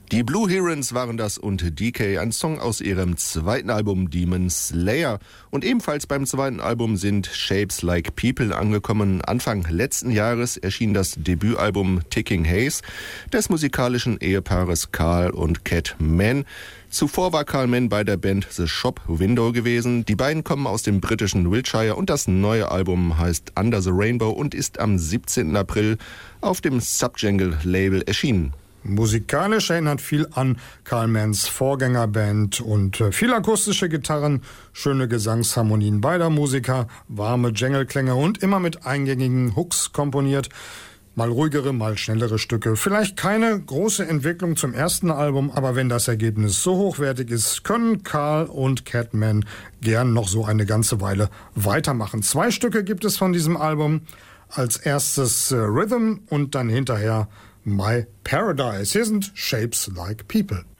Die Blue Herons waren das und DK, ein Song aus ihrem zweiten Album Demon Slayer. Und ebenfalls beim zweiten Album sind Shapes Like People angekommen. Anfang letzten Jahres erschien das Debütalbum Ticking Haze des musikalischen Ehepaares Carl und Cat Mann. Zuvor war Carl Mann bei der Band The Shop Window gewesen. Die beiden kommen aus dem britischen Wiltshire und das neue Album heißt Under the Rainbow und ist am 17. April auf dem Subjangle-Label erschienen. Musikalisch erinnert viel an Carl Manns Vorgängerband und viel akustische Gitarren, schöne Gesangsharmonien beider Musiker, warme Jangle-Klänge und immer mit eingängigen Hooks komponiert. Mal ruhigere, mal schnellere Stücke. Vielleicht keine große Entwicklung zum ersten Album, aber wenn das Ergebnis so hochwertig ist, können Carl und Cat Mann gern noch so eine ganze Weile weitermachen. 2 Stücke gibt es von diesem Album. Als erstes Rhythm und dann hinterher My Paradise. Hier sind Shapes Like People.